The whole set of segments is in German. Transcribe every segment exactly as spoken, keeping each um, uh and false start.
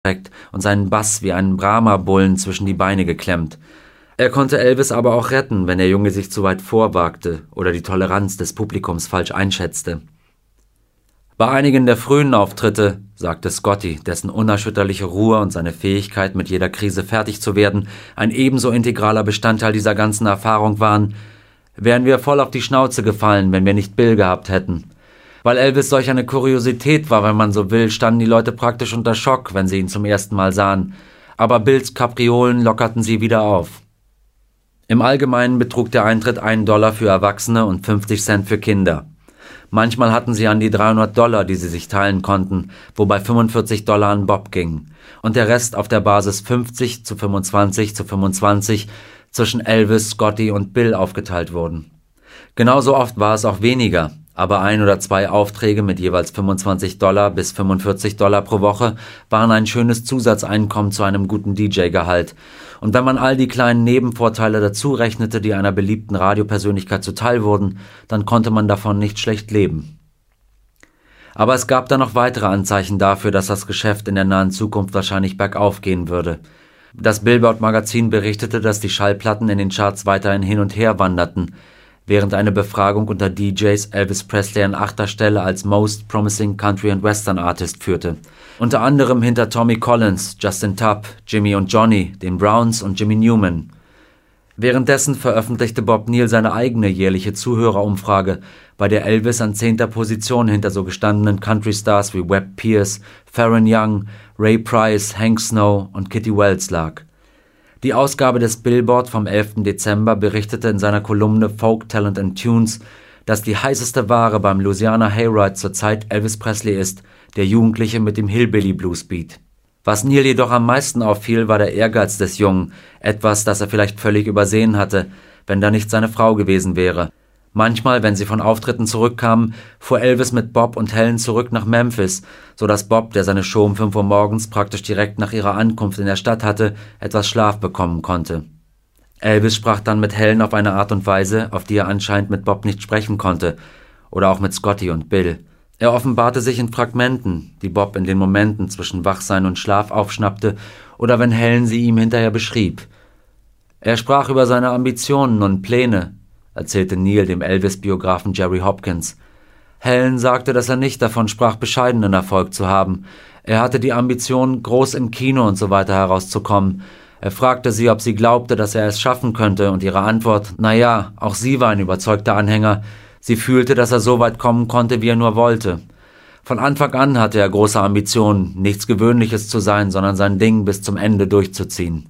und seinen Bass wie einen Brahma-Bullen zwischen die Beine geklemmt. Er konnte Elvis aber auch retten, wenn der Junge sich zu weit vorwagte oder die Toleranz des Publikums falsch einschätzte. Bei einigen der frühen Auftritte, sagte Scotty, dessen unerschütterliche Ruhe und seine Fähigkeit, mit jeder Krise fertig zu werden, ein ebenso integraler Bestandteil dieser ganzen Erfahrung waren, wären wir voll auf die Schnauze gefallen, wenn wir nicht Bill gehabt hätten. Weil Elvis solch eine Kuriosität war, wenn man so will, standen die Leute praktisch unter Schock, wenn sie ihn zum ersten Mal sahen. Aber Bills Kapriolen lockerten sie wieder auf. Im Allgemeinen betrug der Eintritt einen Dollar für Erwachsene und fünfzig Cent für Kinder. Manchmal hatten sie an die dreihundert Dollar, die sie sich teilen konnten, wobei fünfundvierzig Dollar an Bob gingen. Und der Rest auf der Basis fünfzig zu fünfundzwanzig zu fünfundzwanzig zwischen Elvis, Scotty und Bill aufgeteilt wurden. Genauso oft war es auch weniger, aber ein oder zwei Aufträge mit jeweils fünfundzwanzig Dollar bis fünfundvierzig Dollar pro Woche waren ein schönes Zusatzeinkommen zu einem guten D J-Gehalt. Und wenn man all die kleinen Nebenvorteile dazu rechnete, die einer beliebten Radiopersönlichkeit zuteil wurden, dann konnte man davon nicht schlecht leben. Aber es gab dann noch weitere Anzeichen dafür, dass das Geschäft in der nahen Zukunft wahrscheinlich bergauf gehen würde. Das Billboard-Magazin berichtete, dass die Schallplatten in den Charts weiterhin hin und her wanderten, während eine Befragung unter D Js Elvis Presley an achter Stelle als Most Promising Country and Western Artist führte. Unter anderem hinter Tommy Collins, Justin Tubb, Jimmy und Johnny, den Browns und Jimmy Newman. Währenddessen veröffentlichte Bob Neal seine eigene jährliche Zuhörerumfrage, bei der Elvis an zehnter Position hinter so gestandenen Country-Stars wie Webb Pierce, Faron Young, Ray Price, Hank Snow und Kitty Wells lag. Die Ausgabe des Billboard vom elften Dezember berichtete in seiner Kolumne Folk Talent and Tunes, dass die heißeste Ware beim Louisiana Hayride zurzeit Elvis Presley ist, der Jugendliche mit dem Hillbilly Blues Beat. Was Neal jedoch am meisten auffiel, war der Ehrgeiz des Jungen, etwas, das er vielleicht völlig übersehen hatte, wenn da nicht seine Frau gewesen wäre. Manchmal, wenn sie von Auftritten zurückkamen, fuhr Elvis mit Bob und Helen zurück nach Memphis, so dass Bob, der seine Show um fünf Uhr morgens praktisch direkt nach ihrer Ankunft in der Stadt hatte, etwas Schlaf bekommen konnte. Elvis sprach dann mit Helen auf eine Art und Weise, auf die er anscheinend mit Bob nicht sprechen konnte, oder auch mit Scotty und Bill. Er offenbarte sich in Fragmenten, die Bob in den Momenten zwischen Wachsein und Schlaf aufschnappte oder wenn Helen sie ihm hinterher beschrieb. Er sprach über seine Ambitionen und Pläne, erzählte Neal dem Elvis-Biografen Jerry Hopkins. Helen sagte, dass er nicht davon sprach, bescheidenen Erfolg zu haben. Er hatte die Ambition, groß im Kino und so weiter herauszukommen. Er fragte sie, ob sie glaubte, dass er es schaffen könnte, und ihre Antwort, na ja, auch sie war ein überzeugter Anhänger. Sie fühlte, dass er so weit kommen konnte, wie er nur wollte. Von Anfang an hatte er große Ambitionen, nichts Gewöhnliches zu sein, sondern sein Ding bis zum Ende durchzuziehen.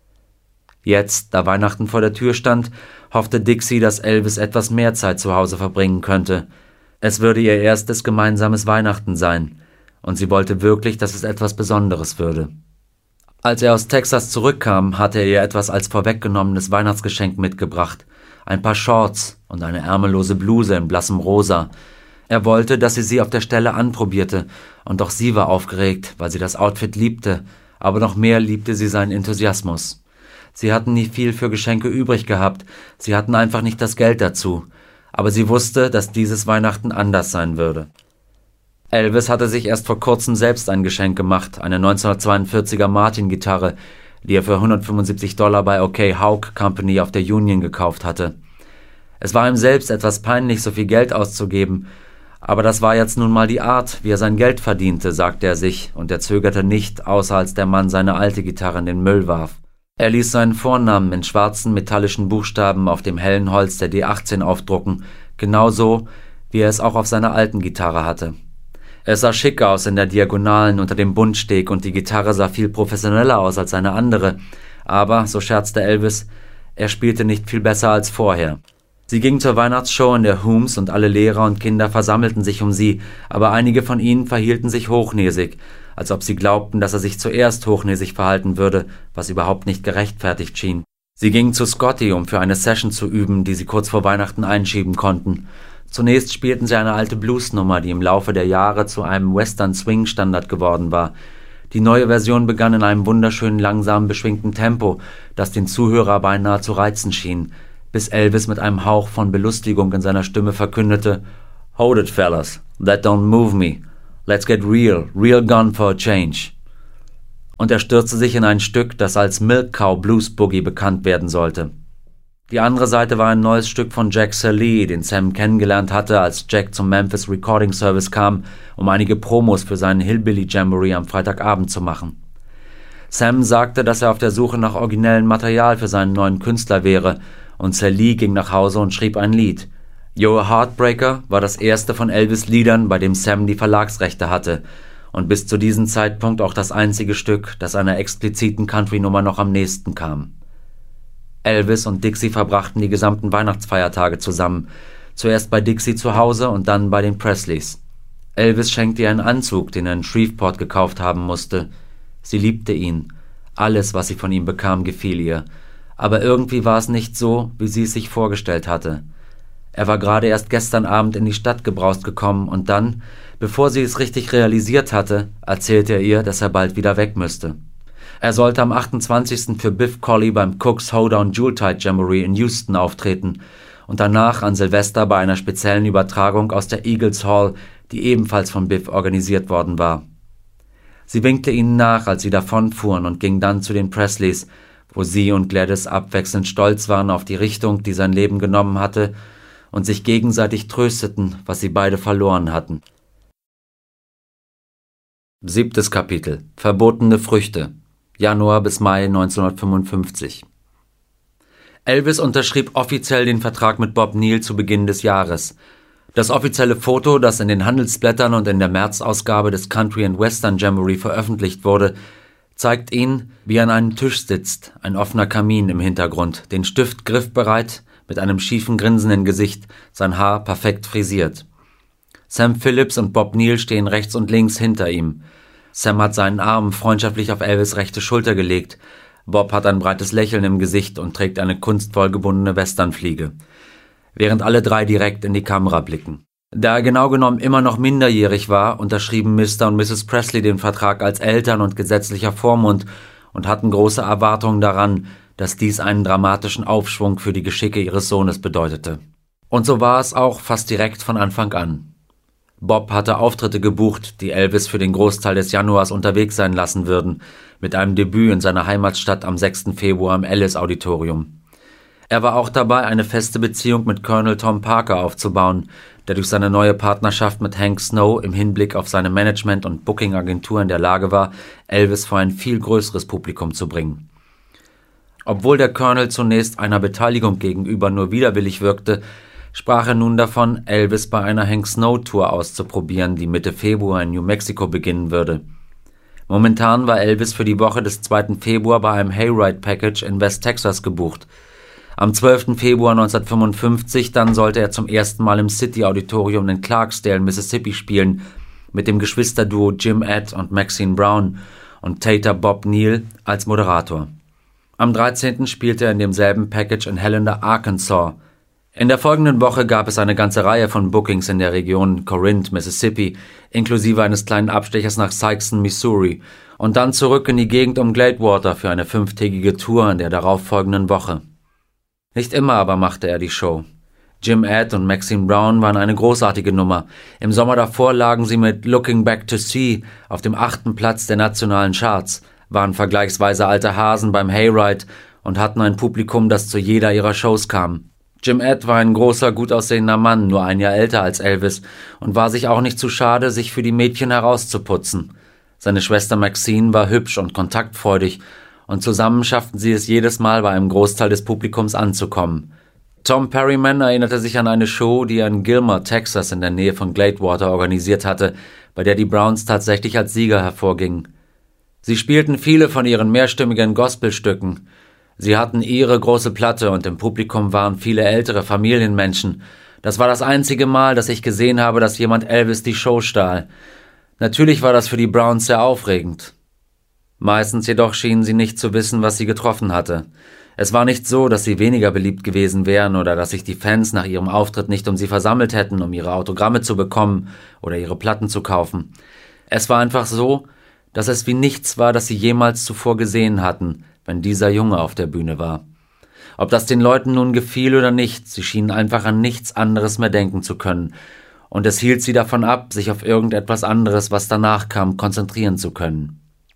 Jetzt, da Weihnachten vor der Tür stand, hoffte Dixie, dass Elvis etwas mehr Zeit zu Hause verbringen könnte. Es würde ihr erstes gemeinsames Weihnachten sein, und sie wollte wirklich, dass es etwas Besonderes würde. Als er aus Texas zurückkam, hatte er ihr etwas als vorweggenommenes Weihnachtsgeschenk mitgebracht, ein paar Shorts und eine ärmellose Bluse in blassem Rosa. Er wollte, dass sie sie auf der Stelle anprobierte, und auch sie war aufgeregt, weil sie das Outfit liebte, aber noch mehr liebte sie seinen Enthusiasmus. Sie hatten nie viel für Geschenke übrig gehabt, sie hatten einfach nicht das Geld dazu, aber sie wusste, dass dieses Weihnachten anders sein würde. Elvis hatte sich erst vor kurzem selbst ein Geschenk gemacht, eine neunzehnhundertzweiundvierziger Martin-Gitarre, die er für hundertfünfundsiebzig Dollar bei OK Houck Company auf der Union gekauft hatte. Es war ihm selbst etwas peinlich, so viel Geld auszugeben, aber das war jetzt nun mal die Art, wie er sein Geld verdiente, sagte er sich, und er zögerte nicht, außer als der Mann seine alte Gitarre in den Müll warf. Er ließ seinen Vornamen in schwarzen metallischen Buchstaben auf dem hellen Holz der D achtzehn aufdrucken, genauso wie er es auch auf seiner alten Gitarre hatte. Es sah schick aus in der Diagonalen unter dem Buntsteg und die Gitarre sah viel professioneller aus als seine andere, aber, so scherzte Elvis, er spielte nicht viel besser als vorher. Sie ging zur Weihnachtsshow in der Hooms und alle Lehrer und Kinder versammelten sich um sie, aber einige von ihnen verhielten sich hochnäsig, als ob sie glaubten, dass er sich zuerst hochnäsig verhalten würde, was überhaupt nicht gerechtfertigt schien. Sie gingen zu Scotty, um für eine Session zu üben, die sie kurz vor Weihnachten einschieben konnten. Zunächst spielten sie eine alte Bluesnummer, die im Laufe der Jahre zu einem Western-Swing-Standard geworden war. Die neue Version begann in einem wunderschönen, langsam beschwingten Tempo, das den Zuhörer beinahe zu reizen schien, bis Elvis mit einem Hauch von Belustigung in seiner Stimme verkündete: "Hold it, fellas, that don't move me. Let's get real, real gone for a change." und er stürzte sich in ein Stück, das als Milk Cow Blues Boogie bekannt werden sollte. Die andere Seite war ein neues Stück von Jack Sallee, den Sam kennengelernt hatte, als Jack zum Memphis Recording Service kam, um einige Promos für seinen Hillbilly Jamboree am Freitagabend zu machen. Sam sagte, dass er auf der Suche nach originellem Material für seinen neuen Künstler wäre, und Sallee ging nach Hause und schrieb ein Lied. You're a Heartbreaker war das erste von Elvis' Liedern, bei dem Sam die Verlagsrechte hatte, und bis zu diesem Zeitpunkt auch das einzige Stück, das einer expliziten Country-Nummer noch am nächsten kam. Elvis und Dixie verbrachten die gesamten Weihnachtsfeiertage zusammen, zuerst bei Dixie zu Hause und dann bei den Presleys. Elvis schenkte ihr einen Anzug, den er in Shreveport gekauft haben musste. Sie liebte ihn. Alles, was sie von ihm bekam, gefiel ihr. Aber irgendwie war es nicht so, wie sie es sich vorgestellt hatte. Er war gerade erst gestern Abend in die Stadt gebraust gekommen und dann, bevor sie es richtig realisiert hatte, erzählte er ihr, dass er bald wieder weg müsste. Er sollte am achtundzwanzigsten für Biff Colley beim Cooks Hoedown Yuletide Jamboree in Houston auftreten und danach an Silvester bei einer speziellen Übertragung aus der Eagles Hall, die ebenfalls von Biff organisiert worden war. Sie winkte ihnen nach, als sie davonfuhren, und ging dann zu den Presleys, wo sie und Gladys abwechselnd stolz waren auf die Richtung, die sein Leben genommen hatte, und sich gegenseitig trösteten, was sie beide verloren hatten. Siebtes Kapitel. Verbotene Früchte. Januar bis Mai neunzehnhundertfünfundfünfzig. Elvis unterschrieb offiziell den Vertrag mit Bob Neal zu Beginn des Jahres. Das offizielle Foto, das in den Handelsblättern und in der März-Ausgabe des Country and Western Jamboree veröffentlicht wurde, zeigt ihn, wie er an einem Tisch sitzt, ein offener Kamin im Hintergrund, den Stift griffbereit, mit einem schiefen Grinsen im Gesicht, sein Haar perfekt frisiert. Sam Phillips und Bob Neal stehen rechts und links hinter ihm. Sam hat seinen Arm freundschaftlich auf Elvis' rechte Schulter gelegt. Bob hat ein breites Lächeln im Gesicht und trägt eine kunstvoll gebundene Westernfliege, während alle drei direkt in die Kamera blicken. Da er genau genommen immer noch minderjährig war, unterschrieben Mister und Misses Presley den Vertrag als Eltern und gesetzlicher Vormund und hatten große Erwartungen daran, dass dies einen dramatischen Aufschwung für die Geschicke ihres Sohnes bedeutete. Und so war es auch fast direkt von Anfang an. Bob hatte Auftritte gebucht, die Elvis für den Großteil des Januars unterwegs sein lassen würden, mit einem Debüt in seiner Heimatstadt am sechsten Februar im Ellis Auditorium. Er war auch dabei, eine feste Beziehung mit Colonel Tom Parker aufzubauen, der durch seine neue Partnerschaft mit Hank Snow im Hinblick auf seine Management- und Booking-Agentur in der Lage war, Elvis vor ein viel größeres Publikum zu bringen. Obwohl der Colonel zunächst einer Beteiligung gegenüber nur widerwillig wirkte, sprach er nun davon, Elvis bei einer Hank Snow-Tour auszuprobieren, die Mitte Februar in New Mexico beginnen würde. Momentan war Elvis für die Woche des zweiten Februar bei einem Hayride-Package in West Texas gebucht. Am zwölften Februar neunzehnhundertfünfundfünfzig dann sollte er zum ersten Mal im City Auditorium in Clarksdale, Mississippi spielen, mit dem Geschwisterduo Jim Ed und Maxine Brown und Tater Bob Neal als Moderator. Am dreizehnten spielte er in demselben Package in Helena, Arkansas. In der folgenden Woche gab es eine ganze Reihe von Bookings in der Region Corinth, Mississippi, inklusive eines kleinen Abstechers nach Sikeston, Missouri, und dann zurück in die Gegend um Gladewater für eine fünftägige Tour in der darauffolgenden Woche. Nicht immer aber machte er die Show. Jim Ed und Maxine Brown waren eine großartige Nummer. Im Sommer davor lagen sie mit Looking Back to See auf dem achten Platz der nationalen Charts, waren vergleichsweise alte Hasen beim Hayride und hatten ein Publikum, das zu jeder ihrer Shows kam. Jim Ed war ein großer, gut aussehender Mann, nur ein Jahr älter als Elvis, und war sich auch nicht zu schade, sich für die Mädchen herauszuputzen. Seine Schwester Maxine war hübsch und kontaktfreudig, und zusammen schafften sie es jedes Mal, bei einem Großteil des Publikums anzukommen. Tom Perryman erinnerte sich an eine Show, die er in Gilmer, Texas, in der Nähe von Gladewater organisiert hatte, bei der die Browns tatsächlich als Sieger hervorgingen. Sie spielten viele von ihren mehrstimmigen Gospelstücken. Sie hatten ihre große Platte und im Publikum waren viele ältere Familienmenschen. Das war das einzige Mal, dass ich gesehen habe, dass jemand Elvis die Show stahl. Natürlich war das für die Browns sehr aufregend. Meistens jedoch schienen sie nicht zu wissen, was sie getroffen hatte. Es war nicht so, dass sie weniger beliebt gewesen wären oder dass sich die Fans nach ihrem Auftritt nicht um sie versammelt hätten, um ihre Autogramme zu bekommen oder ihre Platten zu kaufen. Es war einfach so, dass es wie nichts war, das sie jemals zuvor gesehen hatten, wenn dieser Junge auf der Bühne war. Ob das den Leuten nun gefiel oder nicht, sie schienen einfach an nichts anderes mehr denken zu können, und es hielt sie davon ab, sich auf irgendetwas anderes, was danach kam, konzentrieren zu können.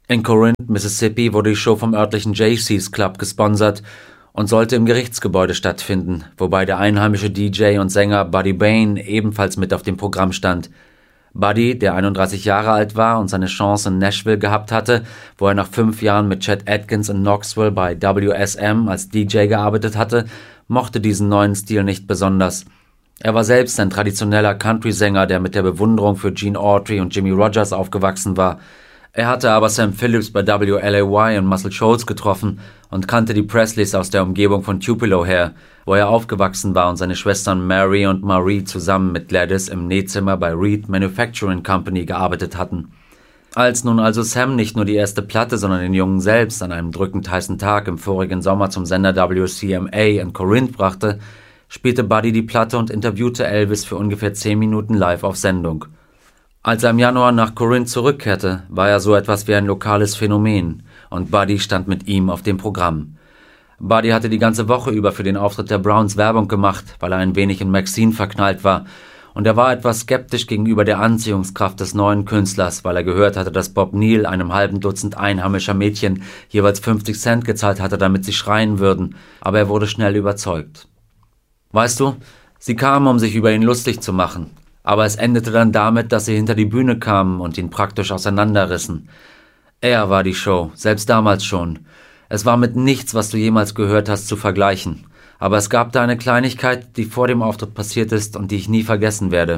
In Corinth, Mississippi, wurde die Show vom örtlichen J C's Club gesponsert und sollte im Gerichtsgebäude stattfinden, wobei der einheimische D J und Sänger Buddy Bain ebenfalls mit auf dem Programm stand. Buddy, der einunddreißig Jahre alt war und seine Chance in Nashville gehabt hatte, wo er nach fünf Jahren mit Chet Atkins in Knoxville bei W S M als D J gearbeitet hatte, mochte diesen neuen Stil nicht besonders. Er war selbst ein traditioneller Country-Sänger, der mit der Bewunderung für Gene Autry und Jimmy Rogers aufgewachsen war. Er hatte aber Sam Phillips bei W L A Y und Muscle Shoals getroffen und kannte die Presleys aus der Umgebung von Tupelo her, wo er aufgewachsen war und seine Schwestern Mary und Marie zusammen mit Gladys im Nähzimmer bei Reed Manufacturing Company gearbeitet hatten. Als nun also Sam nicht nur die erste Platte, sondern den Jungen selbst an einem drückend heißen Tag im vorigen Sommer zum Sender W C M A in Corinth brachte, spielte Buddy die Platte und interviewte Elvis für ungefähr zehn Minuten live auf Sendung. Als er im Januar nach Corinth zurückkehrte, war er so etwas wie ein lokales Phänomen und Buddy stand mit ihm auf dem Programm. Buddy hatte die ganze Woche über für den Auftritt der Browns Werbung gemacht, weil er ein wenig in Maxine verknallt war, und er war etwas skeptisch gegenüber der Anziehungskraft des neuen Künstlers, weil er gehört hatte, dass Bob Neal einem halben Dutzend einheimischer Mädchen jeweils fünfzig Cent gezahlt hatte, damit sie schreien würden, aber er wurde schnell überzeugt. Weißt du, sie kamen, um sich über ihn lustig zu machen. Aber es endete dann damit, dass sie hinter die Bühne kamen und ihn praktisch auseinanderrissen. Er war die Show, selbst damals schon. Es war mit nichts, was du jemals gehört hast, zu vergleichen. Aber es gab da eine Kleinigkeit, die vor dem Auftritt passiert ist und die ich nie vergessen werde.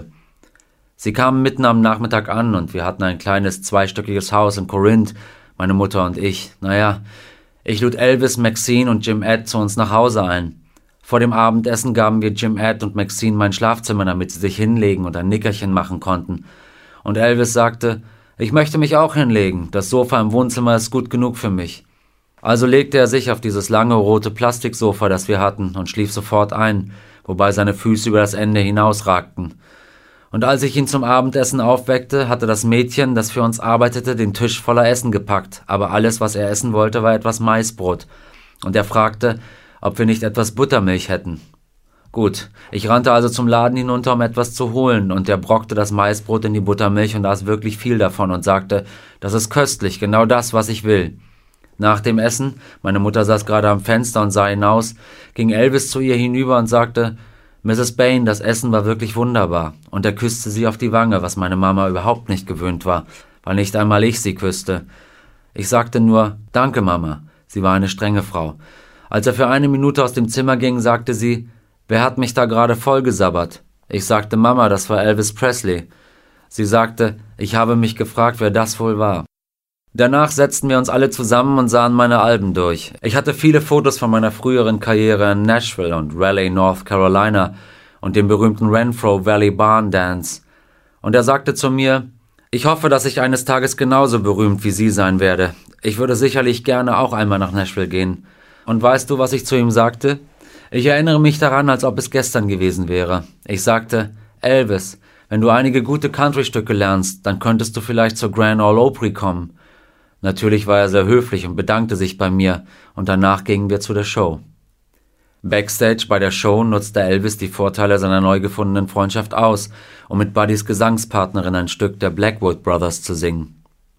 Sie kamen mitten am Nachmittag an und wir hatten ein kleines zweistöckiges Haus in Corinth, meine Mutter und ich. Naja, ich lud Elvis, Maxine und Jim Ed zu uns nach Hause ein. Vor dem Abendessen gaben wir Jim Ed und Maxine mein Schlafzimmer, damit sie sich hinlegen und ein Nickerchen machen konnten. Und Elvis sagte, ich möchte mich auch hinlegen, das Sofa im Wohnzimmer ist gut genug für mich. Also legte er sich auf dieses lange rote Plastiksofa, das wir hatten, und schlief sofort ein, wobei seine Füße über das Ende hinausragten. Und als ich ihn zum Abendessen aufweckte, hatte das Mädchen, das für uns arbeitete, den Tisch voller Essen gepackt, aber alles, was er essen wollte, war etwas Maisbrot. Und er fragte, ob wir nicht etwas Buttermilch hätten. Gut, ich rannte also zum Laden hinunter, um etwas zu holen, und er brockte das Maisbrot in die Buttermilch und aß wirklich viel davon und sagte, das ist köstlich, genau das, was ich will. Nach dem Essen, meine Mutter saß gerade am Fenster und sah hinaus, ging Elvis zu ihr hinüber und sagte, Misses Bain, das Essen war wirklich wunderbar, und er küsste sie auf die Wange, was meine Mama überhaupt nicht gewöhnt war, weil nicht einmal ich sie küsste. Ich sagte nur, danke Mama, sie war eine strenge Frau. Als er für eine Minute aus dem Zimmer ging, sagte sie, wer hat mich da gerade vollgesabbert? Ich sagte, Mama, das war Elvis Presley. Sie sagte, ich habe mich gefragt, wer das wohl war. Danach setzten wir uns alle zusammen und sahen meine Alben durch. Ich hatte viele Fotos von meiner früheren Karriere in Nashville und Raleigh, North Carolina und dem berühmten Renfro Valley Barn Dance. Und er sagte zu mir, ich hoffe, dass ich eines Tages genauso berühmt wie Sie sein werde. Ich würde sicherlich gerne auch einmal nach Nashville gehen. Und weißt du, was ich zu ihm sagte? Ich erinnere mich daran, als ob es gestern gewesen wäre. Ich sagte, Elvis, wenn du einige gute Country-Stücke lernst, dann könntest du vielleicht zur Grand Ole Opry kommen. Natürlich war er sehr höflich und bedankte sich bei mir, und danach gingen wir zu der Show. Backstage bei der Show nutzte Elvis die Vorteile seiner neu gefundenen Freundschaft aus, um mit Buddys Gesangspartnerin ein Stück der Blackwood Brothers zu singen.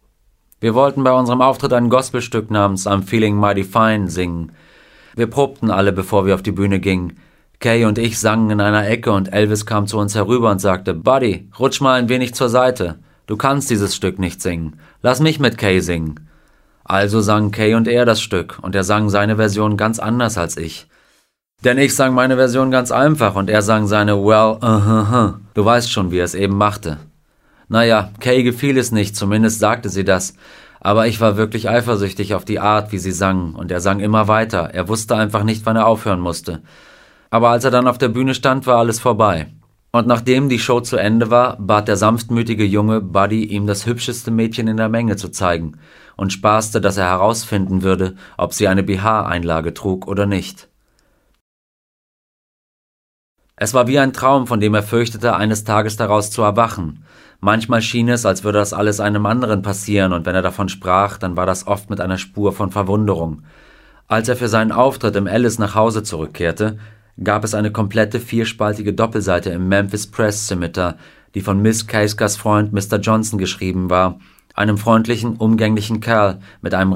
Wir wollten bei unserem Auftritt ein Gospelstück namens I'm Feeling Mighty Fine singen. Wir probten alle, bevor wir auf die Bühne gingen. Kay und ich sangen in einer Ecke und Elvis kam zu uns herüber und sagte, Buddy, rutsch mal ein wenig zur Seite. Du kannst dieses Stück nicht singen. Lass mich mit Kay singen. Also sangen Kay und er das Stück und er sang seine Version ganz anders als ich. Denn ich sang meine Version ganz einfach und er sang seine Well, uh-huh-huh. Du weißt schon, wie er es eben machte. Naja, Kay gefiel es nicht, zumindest sagte sie das. Aber ich war wirklich eifersüchtig auf die Art, wie sie sang, und er sang immer weiter. Er wusste einfach nicht, wann er aufhören musste. Aber als er dann auf der Bühne stand, war alles vorbei. Und nachdem die Show zu Ende war, bat der sanftmütige Junge Buddy, ihm das hübscheste Mädchen in der Menge zu zeigen und spaßte, dass er herausfinden würde, ob sie eine B H-Einlage trug oder nicht. Es war wie ein Traum, von dem er fürchtete, eines Tages daraus zu erwachen. Manchmal schien es, als würde das alles einem anderen passieren, und wenn er davon sprach, dann war das oft mit einer Spur von Verwunderung. Als er für seinen Auftritt im Alice nach Hause zurückkehrte, gab es eine komplette vierspaltige Doppelseite im Memphis Press Scimitar, die von Miss Kayskas Freund Mister Johnson geschrieben war, einem freundlichen, umgänglichen Kerl mit einem